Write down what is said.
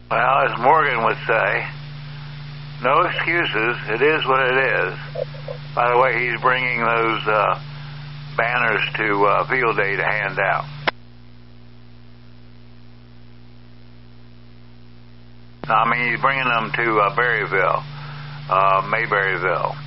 Well, as Morgan would say, no excuses. It is what it is. By the way, he's bringing those banners to Field Day to hand out. No, I mean, he's bringing them to Berryville, Mayberryville.